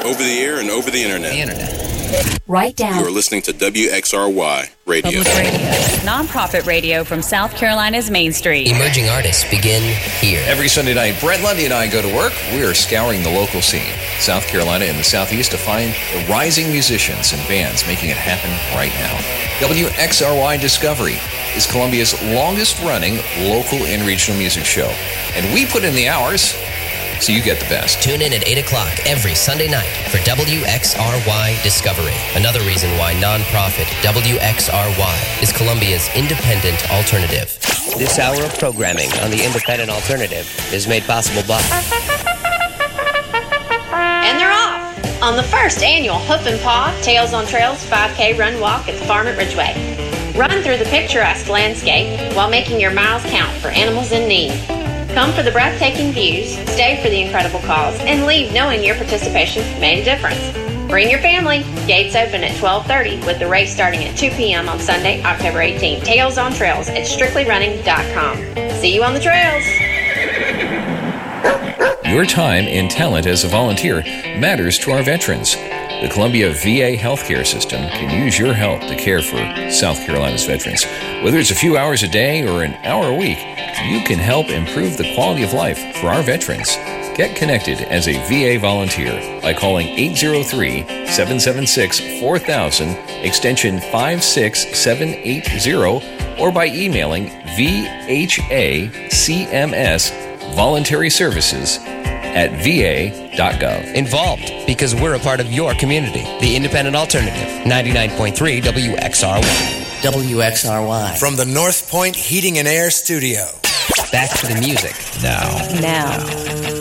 over the air and over the internet. Write down. You're listening to WXRY Radio. Public radio. Nonprofit radio from South Carolina's Main Street. Emerging artists begin here. Every Sunday night, Brett Lundy and I go to work. We are scouring the local scene, South Carolina and the Southeast, to find the rising musicians and bands making it happen right now. WXRY Discovery is Columbia's longest-running local and regional music show. And we put in the hours, so you get the best. Tune in at 8 o'clock every Sunday night for WXRY Discovery. Another reason why nonprofit WXRY is Columbia's independent alternative. This hour of programming on the independent alternative is made possible by... And they're off on the first annual Hoof and Paw Tails on Trails 5K Run Walk at the farm at Ridgeway. Run through the picturesque landscape while making your miles count for animals in need. Come for the breathtaking views, stay for the incredible cause, and leave knowing your participation made a difference. Bring your family. Gates open at 12:30 with the race starting at 2 p.m. on Sunday, October 18th. Tails on Trails at strictlyrunning.com. See you on the trails. Your time and talent as a volunteer matters to our veterans. The Columbia VA healthcare system can use your help to care for South Carolina's veterans. Whether it's a few hours a day or an hour a week, you can help improve the quality of life for our veterans. Get connected as a VA volunteer by calling 803-776-4000, extension 56780, or by emailing vhacms voluntaryservices@va.gov. Involved, because we're a part of your community. The Independent Alternative, 99.3 WXRY. WXRY. From the North Point Heating and Air Studio. Back to the music. Now.